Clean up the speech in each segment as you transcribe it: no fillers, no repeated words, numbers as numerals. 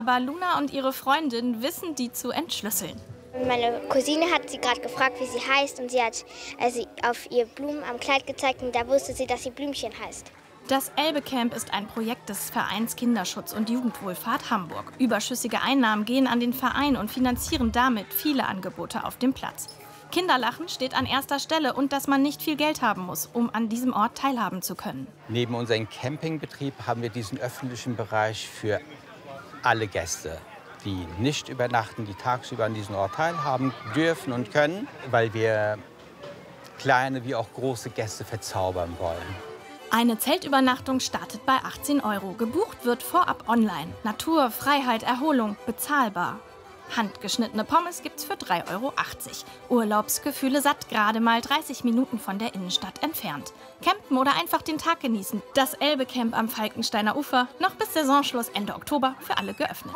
Aber Luna und ihre Freundin wissen die zu entschlüsseln. Meine Cousine hat sie gerade gefragt, wie sie heißt, und sie hat auf ihr Blumen am Kleid gezeigt und da wusste sie, dass sie Blümchen heißt. Das Elbe-Camp ist ein Projekt des Vereins Kinderschutz und Jugendwohlfahrt Hamburg. Überschüssige Einnahmen gehen an den Verein und finanzieren damit viele Angebote auf dem Platz. Kinderlachen steht an erster Stelle und dass man nicht viel Geld haben muss, um an diesem Ort teilhaben zu können. Neben unserem Campingbetrieb haben wir diesen öffentlichen Bereich für alle Gäste, die nicht übernachten, die tagsüber an diesem Ort teilhaben dürfen und können, weil wir kleine wie auch große Gäste verzaubern wollen. Eine Zeltübernachtung startet bei 18 €. Gebucht wird vorab online. Natur, Freiheit, Erholung, bezahlbar. Handgeschnittene Pommes gibt's für 3,80 €. Urlaubsgefühle satt, gerade mal 30 Minuten von der Innenstadt entfernt. Campen oder einfach den Tag genießen. Das Elbe-Camp am Falkensteiner Ufer, noch bis Saisonschluss Ende Oktober für alle geöffnet.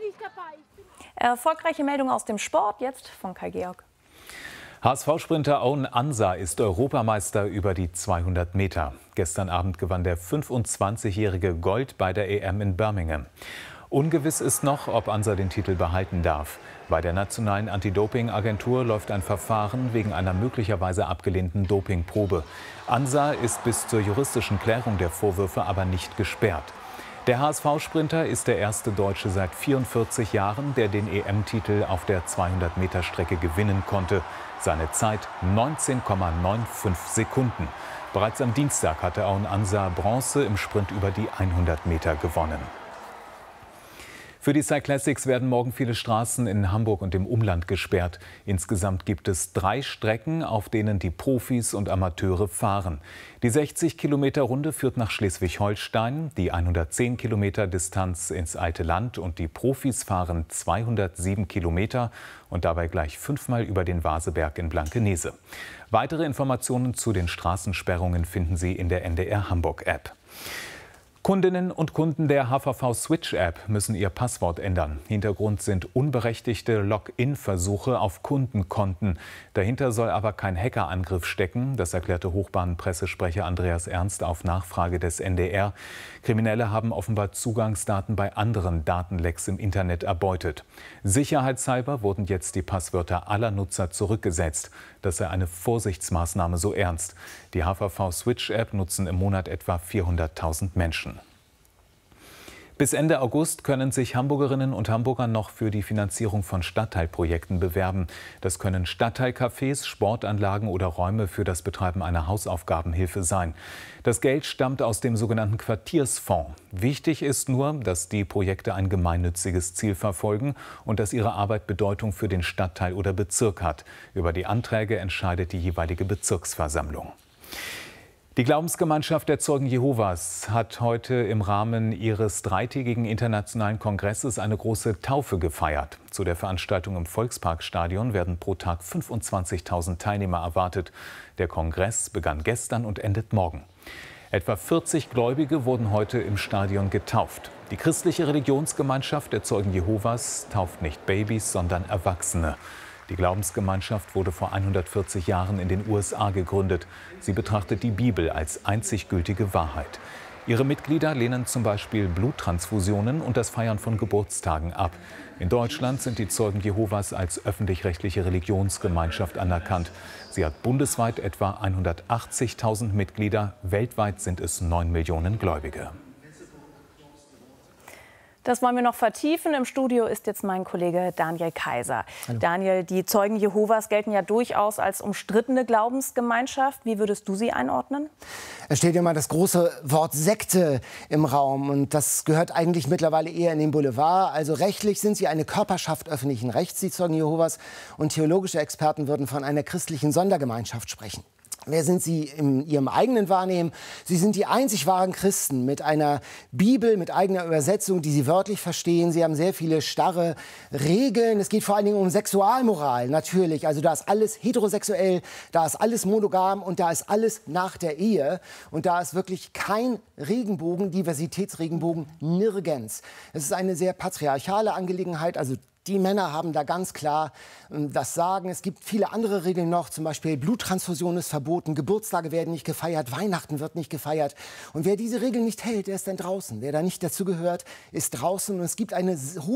Erfolgreiche Meldung aus dem Sport, jetzt von Kai Georg. HSV-Sprinter Aun Ansa ist Europameister über die 200 Meter. Gestern Abend gewann der 25-jährige Gold bei der EM in Birmingham. Ungewiss ist noch, ob Ansa den Titel behalten darf. Bei der nationalen Anti-Doping-Agentur läuft ein Verfahren wegen einer möglicherweise abgelehnten Dopingprobe. Ansa ist bis zur juristischen Klärung der Vorwürfe aber nicht gesperrt. Der HSV-Sprinter ist der erste Deutsche seit 44 Jahren, der den EM-Titel auf der 200-Meter-Strecke gewinnen konnte. Seine Zeit 19,95 Sekunden. Bereits am Dienstag hatte Aun Ansa Bronze im Sprint über die 100 Meter gewonnen. Für die Cyclassics werden morgen viele Straßen in Hamburg und im Umland gesperrt. Insgesamt gibt es 3 Strecken, auf denen die Profis und Amateure fahren. Die 60-Kilometer-Runde führt nach Schleswig-Holstein, die 110 Kilometer Distanz ins Alte Land und die Profis fahren 207 Kilometer und dabei gleich 5-mal über den Vaseberg in Blankenese. Weitere Informationen zu den Straßensperrungen finden Sie in der NDR Hamburg-App. Kundinnen und Kunden der HVV Switch-App müssen ihr Passwort ändern. Hintergrund sind unberechtigte Login-Versuche auf Kundenkonten. Dahinter soll aber kein Hackerangriff stecken, das erklärte Hochbahn-Pressesprecher Andreas Ernst auf Nachfrage des NDR. Kriminelle haben offenbar Zugangsdaten bei anderen Datenlecks im Internet erbeutet. Sicherheitshalber wurden jetzt die Passwörter aller Nutzer zurückgesetzt. Das sei eine Vorsichtsmaßnahme, so Ernst. Die HVV Switch-App nutzen im Monat etwa 400.000 Menschen. Bis Ende August können sich Hamburgerinnen und Hamburger noch für die Finanzierung von Stadtteilprojekten bewerben. Das können Stadtteilcafés, Sportanlagen oder Räume für das Betreiben einer Hausaufgabenhilfe sein. Das Geld stammt aus dem sogenannten Quartiersfonds. Wichtig ist nur, dass die Projekte ein gemeinnütziges Ziel verfolgen und dass ihre Arbeit Bedeutung für den Stadtteil oder Bezirk hat. Über die Anträge entscheidet die jeweilige Bezirksversammlung. Die Glaubensgemeinschaft der Zeugen Jehovas hat heute im Rahmen ihres 3-tägigen internationalen Kongresses eine große Taufe gefeiert. Zu der Veranstaltung im Volksparkstadion werden pro Tag 25.000 Teilnehmer erwartet. Der Kongress begann gestern und endet morgen. Etwa 40 Gläubige wurden heute im Stadion getauft. Die christliche Religionsgemeinschaft der Zeugen Jehovas tauft nicht Babys, sondern Erwachsene. Die Glaubensgemeinschaft wurde vor 140 Jahren in den USA gegründet. Sie betrachtet die Bibel als einzig gültige Wahrheit. Ihre Mitglieder lehnen zum Beispiel Bluttransfusionen und das Feiern von Geburtstagen ab. In Deutschland sind die Zeugen Jehovas als öffentlich-rechtliche Religionsgemeinschaft anerkannt. Sie hat bundesweit etwa 180.000 Mitglieder. Weltweit sind es 9 Millionen Gläubige. Das wollen wir noch vertiefen. Im Studio ist jetzt mein Kollege Daniel Kaiser. Hallo. Daniel, die Zeugen Jehovas gelten ja durchaus als umstrittene Glaubensgemeinschaft. Wie würdest du sie einordnen? Es steht immer das große Wort Sekte im Raum. Und das gehört eigentlich mittlerweile eher in den Boulevard. Also rechtlich sind sie eine Körperschaft öffentlichen Rechts, die Zeugen Jehovas. Und theologische Experten würden von einer christlichen Sondergemeinschaft sprechen. Wer sind sie in ihrem eigenen Wahrnehmen? Sie sind die einzig wahren Christen mit einer Bibel, mit eigener Übersetzung, die sie wörtlich verstehen. Sie haben sehr viele starre Regeln. Es geht vor allen Dingen um Sexualmoral, natürlich. Also da ist alles heterosexuell, da ist alles monogam und da ist alles nach der Ehe. Und da ist wirklich kein Regenbogen, Diversitätsregenbogen, nirgends. Es ist eine sehr patriarchale Angelegenheit, also die Männer haben da ganz klar das Sagen. Es gibt viele andere Regeln noch, zum Beispiel Bluttransfusion ist verboten, Geburtstage werden nicht gefeiert, Weihnachten wird nicht gefeiert. Und wer diese Regeln nicht hält, der ist dann draußen. Wer da nicht dazugehört, ist draußen. Und es gibt eine hohe